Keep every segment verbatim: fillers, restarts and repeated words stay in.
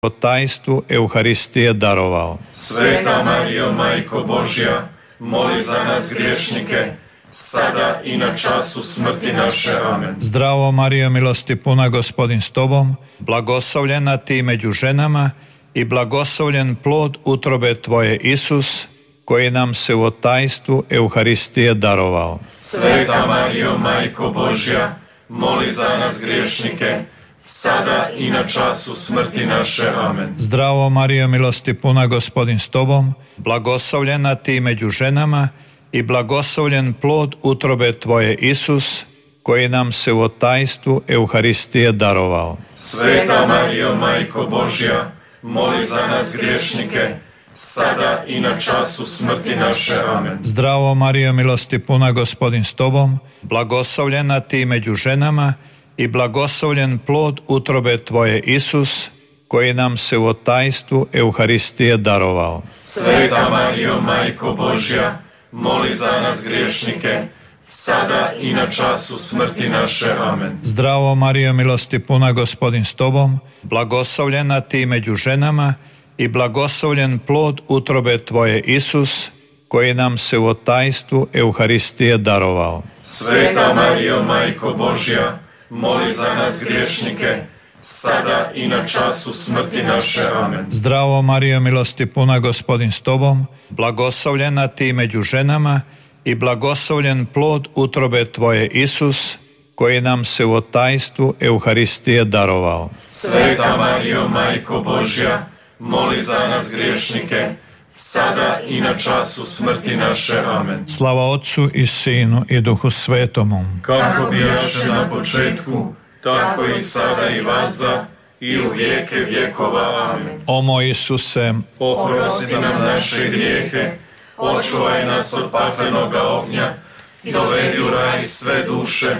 o tajstvu Euharistije daroval. Sveta Marijo, Majko Božja, moli za nas griješnike, sada i na času smrti naše. Amen. Zdravo Marijo, milosti puna, Gospodin s tobom, blagoslovljena ti među ženama i blagoslovljen plod utrobe tvoje, Isus, koji nam se u tajstvu Euharistije daroval. Sveta Marijo, Majko Božja, moli za nas griješnike, sada i na času smrti naše. Amen. Zdravo Marijo, milosti puna, Gospodin s tobom, blagoslovljena ti među ženama i blagoslovljen plod utrobe tvoje, Isus, koji nam se u tajstvu Euharistije daroval. Sveta Marijo, Majko Božja, moli za nas griješnike, sada i na času smrti naše. Amen. Zdravo Marijo, milosti puna, Gospodin s tobom, blagoslovljena ti među ženama i blagoslovljen plod utrobe tvoje, Isus, koji nam se u tajstvu Euharistije daroval. Sveta Marijo, Majko Božja, moli za nas griješnike, sada i na času smrti naše. Amen. Zdravo Marijo, milosti puna, Gospodin s tobom, blagoslovljena ti među ženama i blagoslovljen plod utrobe tvoje, Isus, koji nam se u tajstvu Euharistije daroval. Sveta Marijo, Majko Božja, moli za nas griješnike, sada i na času smrti naše. Amen. Zdravo Marijo, milosti puna, Gospodin s tobom, blagoslovljena ti među ženama i blagoslovljen plod utrobe tvoje, Isus, koji nam se u tajstvu Euharistije daroval. Sveta Marijo, Majko Božja, moli za nas griješnike, sada i na času smrti naše. Amen. Slava Otcu i Sinu i Duhu Svetomu. Kako bijaše na početku, tako i sada i vazda, i u vijeke vjekova. Amen. O moj Isuse, oprosti nam naše grijehe, očuvaj nas od paklenoga ognja, dovedi u raj sve duše,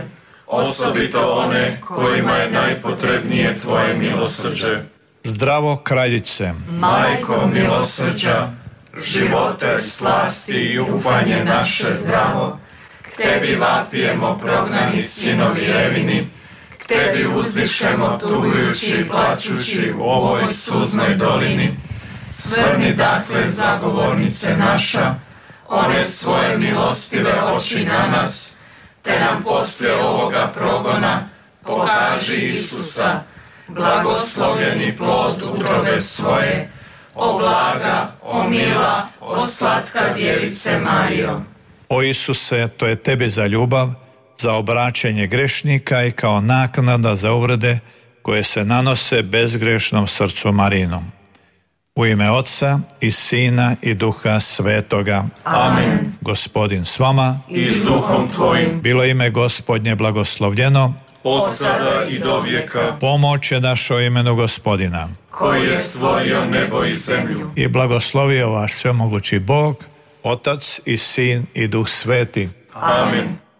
osobito one kojima je najpotrebnije tvoje milosrđe. Zdravo Kraljice, Majko milosrđa, živote, slasti i ufanje naše zdravo, k tebi vapijemo prognani sinovi Evini, k tebi uzdišemo tugujući i plačući u ovoj suznoj dolini. Svrni dakle, zagovornice naša, one svoje milostive oči na nas, te nam poslije ovoga progona pokaži Isusa, blagoslovljeni plod utrobe svoje, o blaga, o mila, o slatka djevice Marijo. O Isuse, to je tebi za ljubav, za obraćanje grešnika i kao naknada za uvrede koje se nanose bezgrešnom srcu Marijinom. U ime Otca i Sina i Duha Svetoga. Amen. Gospodin s vama I s Duhom tvojim. Bilo ime Gospodnje blagoslovljeno od sada i do vijeka. Pomoć je naša u imenu Gospodina, koji je stvorio nebo i zemlju. I blagoslovio vas svemogući Bog, Otac i Sin i Duh Sveti. Amen.